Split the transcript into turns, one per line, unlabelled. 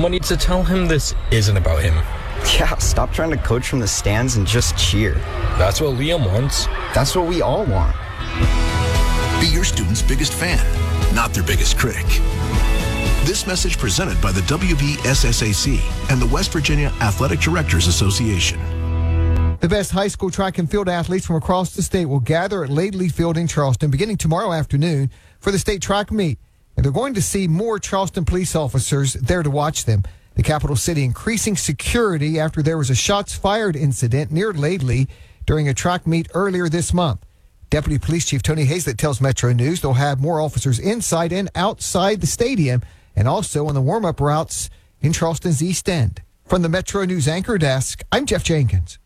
Someone needs to tell him this isn't about him.
Yeah, stop trying to coach from the stands and just cheer.
That's what Liam wants.
That's what we all want.
Be your student's biggest fan, not their biggest critic. This message presented by the WVSSAC and the West Virginia Athletic Directors Association.
The best high school track and field athletes from across the state will gather at Laidley Field in Charleston beginning tomorrow afternoon for the state track meet. And they're going to see more Charleston police officers there to watch them. The capital city increasing security after there was a shots fired incident near Laidley during a track meet earlier this month. Deputy Police Chief Tony Hazlett tells Metro News they'll have more officers inside and outside the stadium and also on the warm-up routes in Charleston's East End. From the Metro News Anchor Desk, I'm Jeff Jenkins.